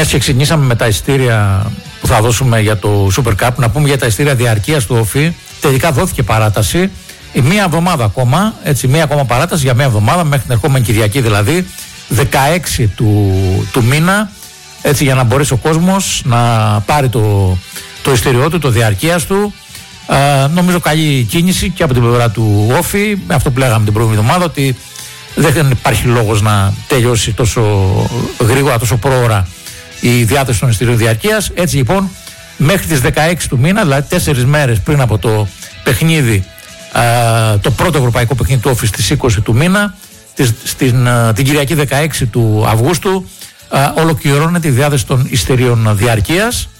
Μιας και ξεκινήσαμε με τα εισιτήρια που θα δώσουμε για το Super Cup, να πούμε για τα εισιτήρια διαρκείας του ΟΦΗ. Τελικά δόθηκε παράταση. Μία εβδομάδα ακόμα, έτσι, μία ακόμα παράταση για μία εβδομάδα, μέχρι την ερχόμενη Κυριακή δηλαδή, 16 του μήνα, έτσι, για να μπορέσει ο κόσμος να πάρει το εισιτήριό του, το διαρκείας του. Νομίζω καλή κίνηση και από την πλευρά του ΟΦΗ, με αυτό που λέγαμε την προηγούμενη εβδομάδα, ότι δεν υπάρχει λόγος να τελειώσει τόσο γρήγορα, τόσο πρόωρα η διάθεση των εισιτήριων διαρκείας. Έτσι λοιπόν, μέχρι τις 16 του μήνα, δηλαδή 4 μέρες πριν από το παιχνίδι, το πρώτο ευρωπαϊκό παιχνίδι του ΟΦΗ στις 20 του μήνα, την Κυριακή 16 του Αυγούστου, ολοκληρώνεται η διάθεση των εισιτηρίων διαρκείας.